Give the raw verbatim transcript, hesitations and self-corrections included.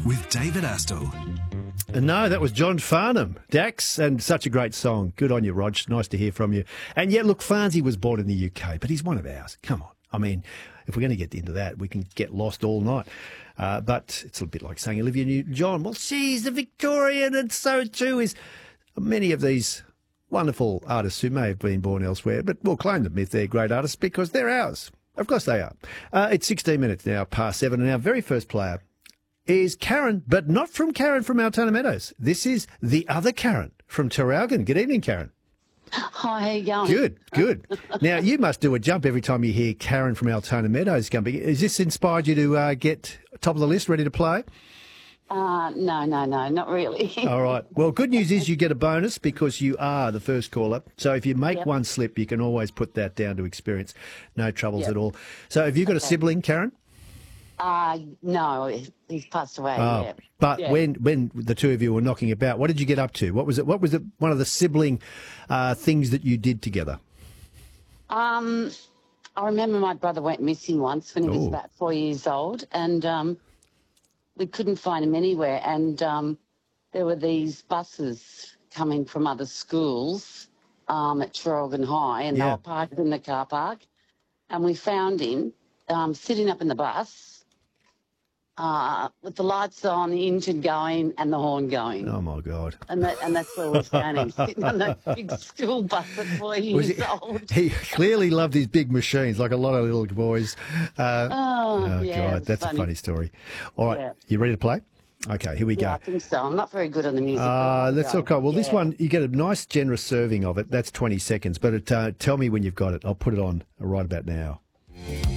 with David Astle. No, that was John Farnham, Dax, and such a great song. Good on you, Rog. Nice to hear from you. And yet, look, Farnsey was born in the U K, but he's one of ours. Come on. I mean, if we're going to get into that, we can get lost all night. Uh, but it's a bit like saying Olivia Newton-John. Well, she's a Victorian, and so too is many of these wonderful artists who may have been born elsewhere, but we'll claim them if they're great artists because they're ours. Of course they are. Uh, it's sixteen minutes now past seven, and our very first player is Karen, but not from Karen from Altona Meadows. This is the other Karen from Terralgan. Good evening, Karen. Hi, how you going? Good, good. Now, you must do a jump every time you hear Karen from Altona Meadows coming. Has this inspired you to uh, get top of the list, ready to play? Uh, no, no, no, not really. All right. Well, good news is you get a bonus because you are the first caller. So if you make Yep. one slip, you can always put that down to experience. No troubles Yep. at all. So have you got a Okay. sibling, Karen? Uh, no, he's passed away. Oh, yeah. but Yeah. when when the two of you were knocking about, what did you get up to? What was it? What was it? One of the sibling uh, things that you did together? Um, I remember my brother went missing once when he was Oh. about four years old, and um, we couldn't find him anywhere. And um, there were these buses coming from other schools um, at Traralgon High, and they Yeah. were parked in the car park. And we found him um, sitting up in the bus. Uh, with the lights on, the engine going, and the horn going. Oh my God! And that, and that's where we're standing, sitting on that big school bus at four Was years he, old. he clearly loved his big machines, like a lot of little boys. Uh, Oh, oh yeah, God, it's that's funny. a funny story. All right, Yeah. you ready to play? Okay, here we Yeah, I go. think so. I'm not very good on the music. but Uh, I'll let's go. look. Well, this Yeah. one, you get a nice, generous serving of it. That's twenty seconds. But it, uh, tell me when you've got it. I'll put it on right about now.